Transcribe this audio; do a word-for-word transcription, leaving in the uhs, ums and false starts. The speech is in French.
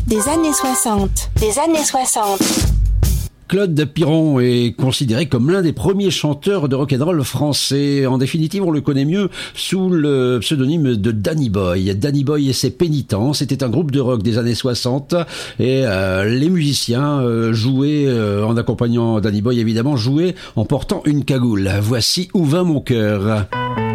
des années soixante, des années soixante. Claude Piron est considéré comme l'un des premiers chanteurs de rock'n'roll français. En définitive, on le connaît mieux sous le pseudonyme de Danny Boy. Danny Boy et ses Pénitents, c'était un groupe de rock des années soixante et euh, les musiciens euh, jouaient, euh, en accompagnant Danny Boy évidemment, jouaient en portant une cagoule. Voici Où va mon cœur.